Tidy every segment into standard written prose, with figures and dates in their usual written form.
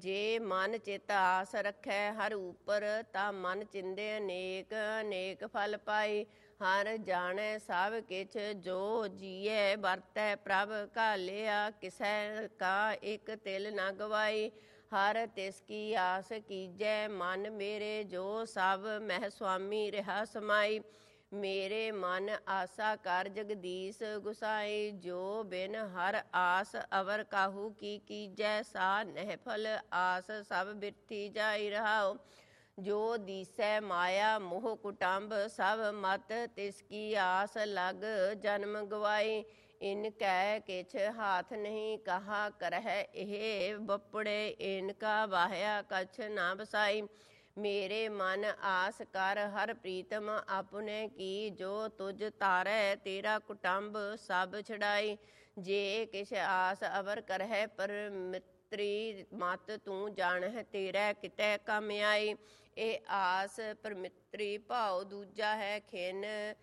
जे मन चित आस रखै हर ऊपर, ता मन चिंदे अनेक अनेक फल पाई। हर जाने सब किछ जो जिये वरतै, प्रभ घालिया किसै का एक तिल न गवाई। हर तिसकी आस कीजै मन मेरे, जो सब मह स्वामी रहा समाई। मेरे मन आसा कर जगदीश गुसाई, जो बिन हर आस अवर काहू की कीजै। सा नह फल आस सब बिरथी जाई रहाओ, जो दीसै माया मोह कुटुंब सब मत, तिसकी आस लग जन्म गवाई। इनकै किछ हाथ नहीं कहा करह एह बपड़े, इनका बाह्या कछ ना बसाई। मेरे मन आस कर हर प्रीतम अपने की, जो तुझ तारै तेरा कुटुंब सब छड़ाई। जे किछ आस अवर करह पर मित्री मत, तू जानह तेरै कितै कम आई। ਇਹ ਆਸ ਪਰਮਿਤਰੀ ਭਾਉ ਦੂਜਾ ਹੈ, ਖਿਨ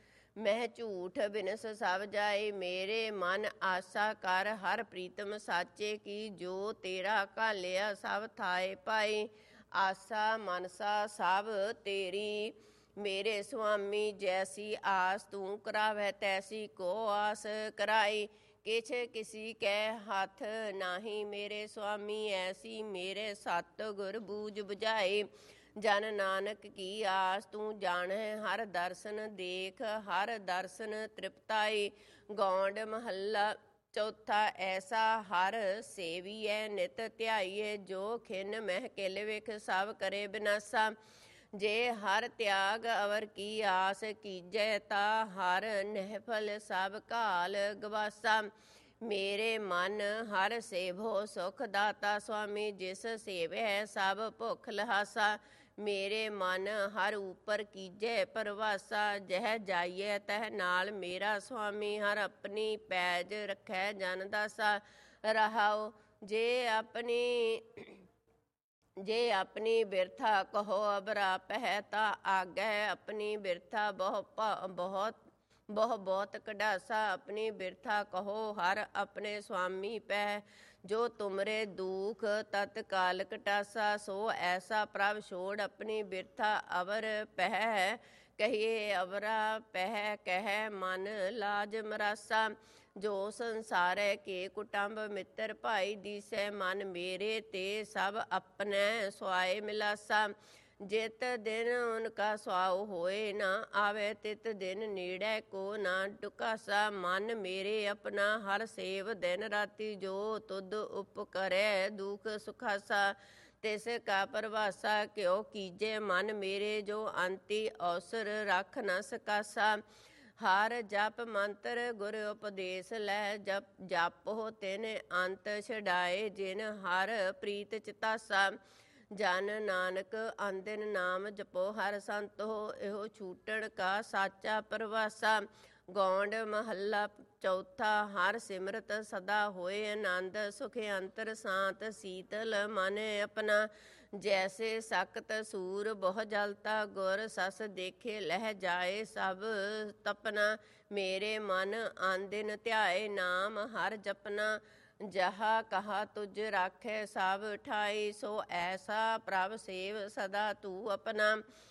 ਮਹਿ ਝੂਠ ਬਿਨਸ ਸਭ ਜਾਏ। ਮੇਰੇ ਮਨ ਆਸਾ ਕਰ ਹਰ ਪ੍ਰੀਤਮ ਸਾਚੇ ਕੀ, ਜੋ ਤੇਰਾ ਘਾਲਿਆ ਸਭ ਥਾਏ ਪਾਈ। ਆਸਾ ਮਨਸਾ ਸਭ ਤੇਰੀ ਮੇਰੇ ਸੁਆਮੀ, ਜੈਸੀ ਆਸ ਤੂੰ ਕਰਾਵੈ ਤੈਸੀ ਕੋ ਆਸ ਕਰਾਈ। किछ किसी कै हाथ नाही मेरे स्वामी, ऐसी मेरे सत गुर बूझ बुझाए। जन नानक की आस तू जानह हर दर्शन देख, हर दर्शन तृप्ताई। गौंड महला चौथा ऐसा हर सेविए नित ध्याइए, जो खिन मह किल विख सब करे बिनासा। जे हर त्याग अवर की आस कीजै, ता हर नहफल सब घाल गवासा। मेरे मन हर सेवो सुख दाता स्वामी, जिस सेवै सब भुख लहासा। मेरे मन हर ऊपर कीजै परवासा, जह जाइए तह नाल मेरा स्वामी। हर अपनी पैज रखै जन दासा रहाओ, जे अपनी बिरथा कहो अबरा पह, ता आगै अपनी बिरथा बहुत कढ़ासा। अपनी बिरथा कहो हर अपने स्वामी पह, जो तुमरे दुख तत्काल कटासा। सो ऐसा प्रभ छोड़ अपनी बिरथा अवर पह, कहिए अवरा पह कह मन लाज मरासा। जो संसारै के कुटुंब मित्र भाई, दिसै मन मेरे ते सब अपने सुआए मिलासा। जित दिन उनका सुआओ होए ना आवे, तित दिन नीड़ै को ना टुकासा। मन मेरे अपना हर सेव दिन राति, जो तुद उपकरै दुख सुखासा। तिस का परवासा क्यों कीजे मन मेरे, जो अंति अवसर रख न सकासा। हर जप मंत्र गुर उपदेश लै, जपो तिन अंत छड़ाए। जिन हर प्रीत चितासा, जन नानक अंदिन नाम जपो हर संत हो। एहो छूटण का साचा परवासा। गौंड महला चौथा हर सिमरत सदा होए आनंद, सुख अंतर शांत शीतल मन अपना। जैसे सख्त सूर बहु जलता, गुर सस देखे लह जाए सब तपना। मेरे मन आंदिन ध्याए नाम हर जपना, जहा कहा तुझ राखे सब ठाई। सो ऐसा प्रभ सेव सदा तू अपना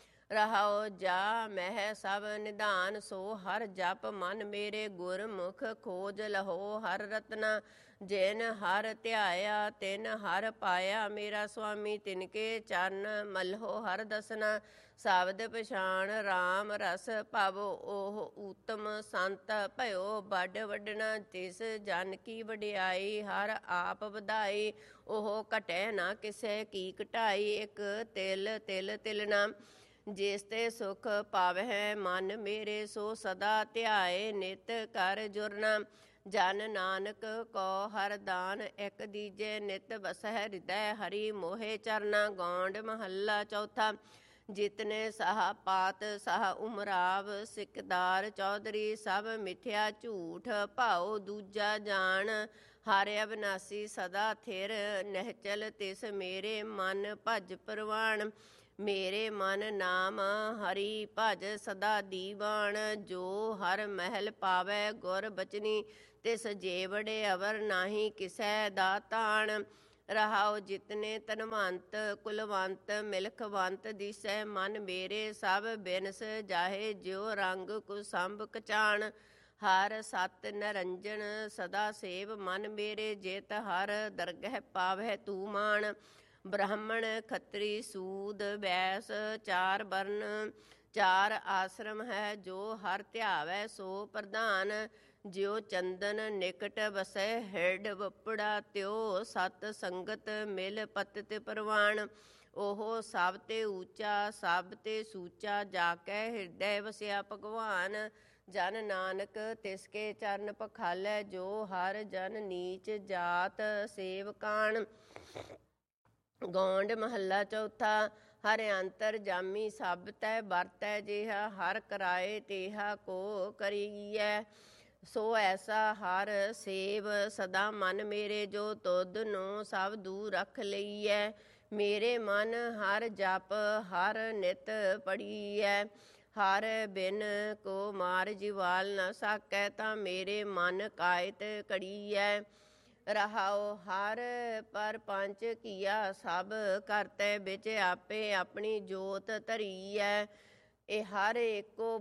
रहाओ, जा मह सब निधान। सो हर जप मन मेरे, गुरमुख खोज लहो हर रत्ना। जिन हर ध्याया तिन हर पाया, मेरा स्वामी तिनके चरण मलहो हर दसना। शब्द पछाण राम रस पावो, ओह उत्तम संत भयो बड़ वडना। तिस जन की वडियाई हर आप वधाई, ओह घटै ना किसै की घटाई। एक तिल तिल तिलना, जिस ते सुख पावै मन मेरे। सो सदा ध्याए नित कर जुरना। जन नानक को हर दान एक दीजे, नित बसह हृदय हरि मोहे चरना। गौंड महला चौथा जितने साह पात साह उमराव, सिकदार चौधरी सब मिथ्या झूठ भाओ दूजा जान। हर अविनाशी सदा थिर नहचल, तिस मेरे मन भज परवान। मेरे मन नाम हरि भज सदा दीवान, जो हर महल पावै गुर बचनी। तिस जेवड़े अवर नाही किसै दातान, ਰਹਾਉ ਜਿਤਨੇ ਧਨਵੰਤ ਕੁਲਵੰਤ ਮਿਲਖਵੰਤ ਦਿਸੈ ਮਨ ਮੇਰੇ ਸਭ ਬਿਨਸ ਜਾਹੇ ਜਿਉ ਰੰਗ ਕੁਸੰਭ ਕਚਾਣ ਹਰ ਸਤ ਨਰੰਜਨ ਸਦਾ ਸੇਵ ਮਨ ਮੇਰੇ ਜਿਤ ਹਰ ਦਰਗਹਿ ਪਾਵਹਿ ਤੂ ਮਾਣ ਬ੍ਰਾਹਮਣ ਖੱਤਰੀ ਸੂਦ ਵੈਸ ਚਾਰ ਵਰਨ ਚਾਰ ਆਸ਼ਰਮ ਹੈ ਜੋ ਹਰ ਧਿਆਵੈ ਸੋ ਪ੍ਰਧਾਨ ਜਿਉ ਚੰਦਨ ਨਿਕਟ ਵਸੈ ਹਿਰਡ ਵਪੜਾ ਤਿਉ ਸਤ ਸੰਗਤ ਮਿਲ ਪਤਿਤ ਪ੍ਰਵਾਨ ਉਹ ਸਭ ਤੇ ਊਚਾ ਸਭ ਤੇ ਸੂਚਾ ਜਾ ਕੇ ਹਿਰਦੈ ਵਸਿਆ ਭਗਵਾਨ ਜਨ ਨਾਨਕ ਤਿਸਕੇ ਚਰਨ ਪਖਾਲੈ ਜੋ ਹਰ ਜਨ ਨੀਚ ਜਾਤ ਸੇਵਕਾਨ ਗੌਂਡ ਮਹੱਲਾ ਚੌਥਾ ਹਰ ਅੰਤਰ ਜਾਮੀ ਸਭ ਤੈ ਵਰਤੈ ਜਿਹਾ ਹਰ ਕਰਾਏ ਤੇਹਾ ਕੋ ਕਰੀਐ ਸੋ ਐਸਾ ਹਰ ਸੇਵ ਸਦਾ ਮਨ ਮੇਰੇ ਜੋ ਤੁਧ ਨੂੰ ਸਭ ਦੂਰ ਰਖ ਲਈਐ ਮੇਰੇ ਮਨ ਹਰ ਜਪ ਹਰ ਨਿਤ ਪੜੀਐ ਹਰ ਬਿਨ ਕੋ ਮਾਰ ਜਿਵਾਲ ਨ ਸਾਕੈ ਤਾਂ ਮੇਰੇ ਮਨ ਕਾਇਤ ਕੜੀਐ ਰਹਾਉ ਹਰ ਪਰ ਪੰਚ ਕੀਆ ਸਭ ਕਰਤੈ ਵਿੱਚ ਆਪੇ ਆਪਣੀ ਜੋਤ ਧਰੀਐ ਇਹ ਹਰ ਏਕੋ